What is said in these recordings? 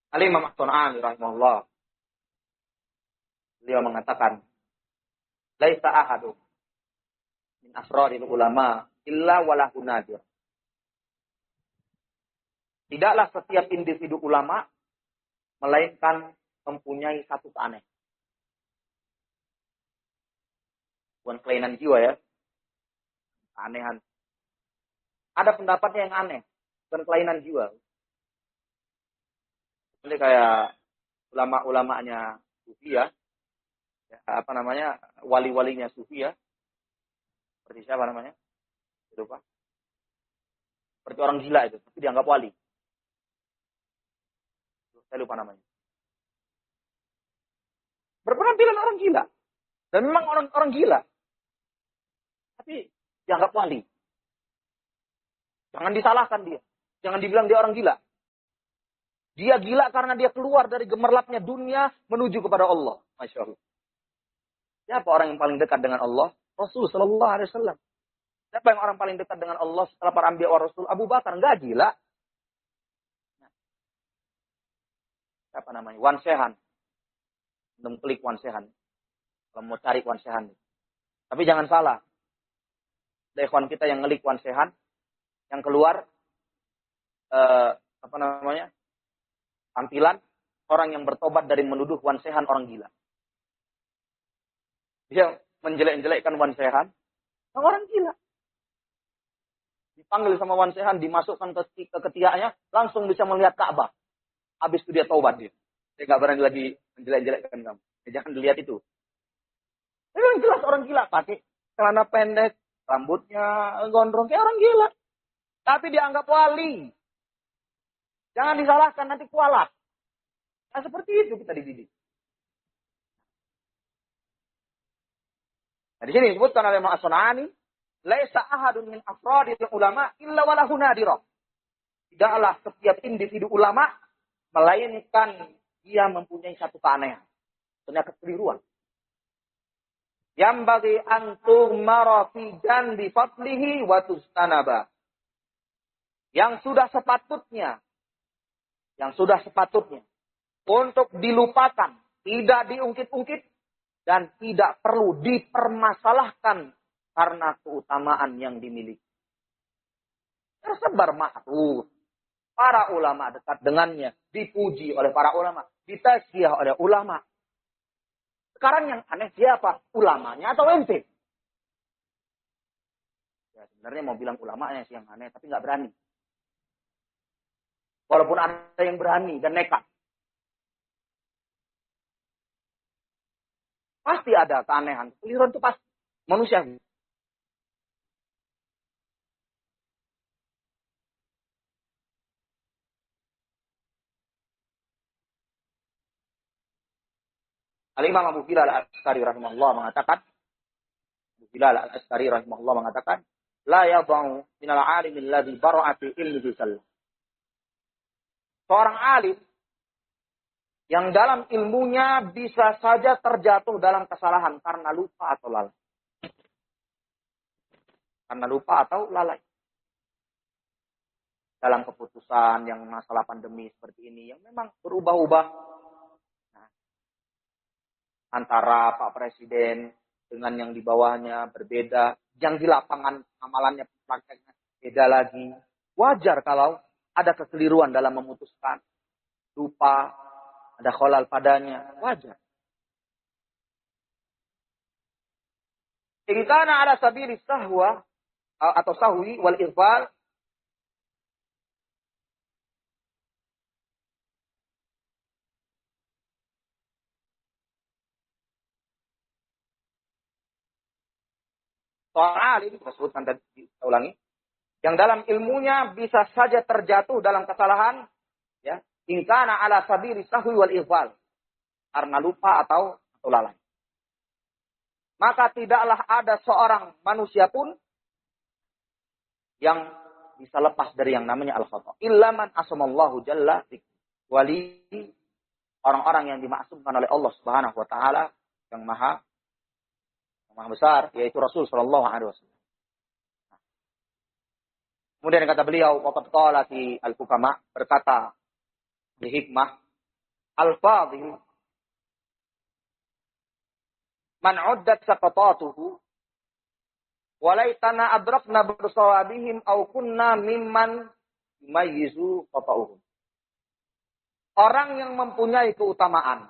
Al-Imam As-Sun'ani rahimahullah, beliau mengatakan, laisa ahadun min afradil ulama illa walahu nadir. Tidaklah setiap individu ulama melainkan mempunyai satu keanehan. Bukan kelainan jiwa ya. Keanehan. Ada pendapatnya yang aneh. Bukan kelainan jiwa. Ini kayak ulama-ulamanya Sufi ya. Wali-walinya Sufi ya. Seperti siapa namanya? Lupa. Seperti orang gila itu. Tapi dianggap wali. Saya lupa namanya. Berpenampilan orang gila. Dan memang orang gila. Tapi dianggap wali. Jangan disalahkan dia. Jangan dibilang dia orang gila. Dia gila karena dia keluar dari gemerlapnya dunia menuju kepada Allah. Masya Allah. Siapa orang yang paling dekat dengan Allah? Rasul Sallallahu Alaihi Wasallam. Siapa yang orang paling dekat dengan Allah setelah para anbiya wa rasul? Abu Bakar. Enggak gila. Siapa namanya? Wan Sehan. Klik Wan Sehan. Kalau mau cari Wan Sehan. Tapi jangan salah. Ada ikhwan kita yang ngelik Wan Sehan. Yang keluar. Tampilan. Orang yang bertobat dari menuduh Wan Sehan orang gila. Dia menjelek-jelekkan Wan Sehan. Orang gila. Dipanggil sama Wan Sehan. Dimasukkan ke ketiaknya. Langsung bisa melihat Ka'bah. Habis itu dia taubat dia. Dia gak berani lagi menjelek-jelekkan kamu. Jangan dilihat itu. Tapi yang jelas orang gila. Pakai celana pendek. Rambutnya gondrong. Kayak orang gila. Tapi dianggap wali. Jangan disalahkan. Nanti kualat. Nah seperti itu kita dididik. Nah di sini disebutkan oleh Imam As-Sun'ani. Laisa ahadun min afradil ulama illa walahu nadira. Tidaklah setiap individu ulama. Melainkan dia mempunyai satu keanehan. Ternyata kekeliruan. Yang bagi antum marafijan bi fadlihi wa tustanaba. Yang sudah sepatutnya untuk dilupakan, tidak diungkit-ungkit dan tidak perlu dipermasalahkan karena keutamaan yang dimiliki. Tersebar ma'ruf. Para ulama dekat dengannya dipuji oleh para ulama, ditazkiyah oleh ulama. Sekarang yang aneh siapa? Ulamanya atau ente? Ya, sebenarnya mau bilang ulamanya sih yang aneh, tapi nggak berani. Walaupun ada yang berani dan nekat. Pasti ada keanehan. Keliruan itu pasti. Manusia. Al-Imam Abu Bilal Al-Askari rahimahullah mengatakan, la yadha'u minal alim alladhi bara'ati ilmihi sallam. Seorang alim yang dalam ilmunya bisa saja terjatuh dalam kesalahan karena lupa atau lalai. Dalam keputusan yang masalah pandemi seperti ini yang memang berubah-ubah. Antara Pak Presiden dengan yang di bawahnya berbeda. Yang di lapangan amalannya prakteknya beda lagi. Wajar kalau ada kekeliruan dalam memutuskan. Lupa, ada kholal padanya. Wajar. In kana ala sabili sahwa atau sahwi wal ighfal. Soal ini kita sebutkan tadi, kita ulangi. Yang dalam ilmunya bisa saja terjatuh dalam kesalahan, ya, in kana ala sabili sahwi wal ighfal, karena lupa atau lalai. Maka tidaklah ada seorang manusia pun yang bisa lepas dari yang namanya al-khata. Illa man asamallahu jalla wali, orang-orang yang dimaksumkan oleh Allah Subhanahu wa taala yang maha besar, yaitu Rasul sallallahu alaihi wasallam. Kemudian kata beliau, waqad qala fi al-hukama, berkata di hikmah, al-fadhil man uddat saqatatuhu walaitana adrakna bersawabihim aw kunna mimman yumayyizu qata'uhum. Orang yang mempunyai keutamaan.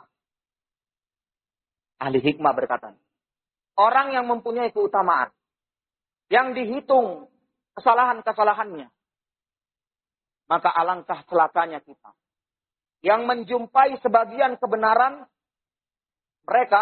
Ahli hikmah berkata, orang yang mempunyai keutamaan, yang dihitung kesalahan-kesalahannya, maka alangkah celakanya kita. Yang menjumpai sebagian kebenaran mereka